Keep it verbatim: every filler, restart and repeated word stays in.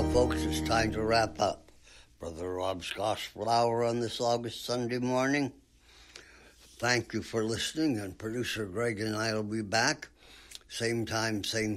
folks, it's time to wrap up. Brother Rob's Gospel Hour on this August Sunday morning. Thank you for listening, and producer Greg and I will be back. Same time, same